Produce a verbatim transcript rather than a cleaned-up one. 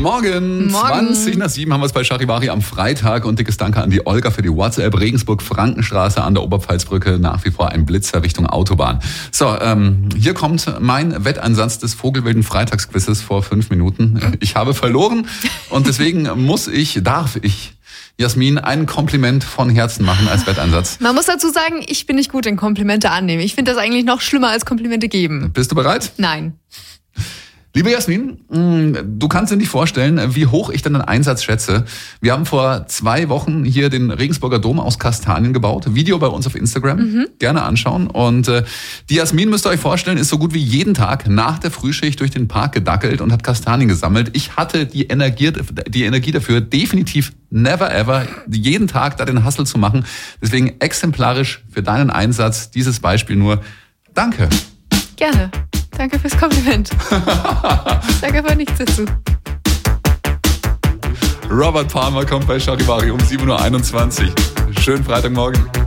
Morgen, Morgen. zwanzig nach sieben haben wir es bei Charivari am Freitag und dickes Danke an die Olga für die WhatsApp. Regensburg-Frankenstraße an der Oberpfalzbrücke, nach wie vor ein Blitzer Richtung Autobahn. So, ähm, hier kommt mein Wettansatz des Vogelwilden Freitagsquizzes vor fünf Minuten. Ich habe verloren und deswegen muss ich, darf ich Jasmin ein Kompliment von Herzen machen als Wettansatz. Man muss dazu sagen, ich bin nicht gut in Komplimente annehmen. Ich finde das eigentlich noch schlimmer als Komplimente geben. Bist du bereit? Nein. Liebe Jasmin, du kannst dir nicht vorstellen, wie hoch ich deinen Einsatz schätze. Wir haben vor zwei Wochen hier den Regensburger Dom aus Kastanien gebaut. Video bei uns auf Instagram. Mhm. Gerne anschauen. Und äh, die Jasmin, müsst ihr euch vorstellen, ist so gut wie jeden Tag nach der Frühschicht durch den Park gedackelt und hat Kastanien gesammelt. Ich hatte die Energie, die Energie dafür, definitiv never ever, jeden Tag da den Hustle zu machen. Deswegen exemplarisch für deinen Einsatz dieses Beispiel nur Danke. Gerne. Danke fürs Kompliment. Ich sage aber nichts dazu. Robert Palmer kommt bei Charivari um sieben Uhr einundzwanzig. Schönen Freitagmorgen.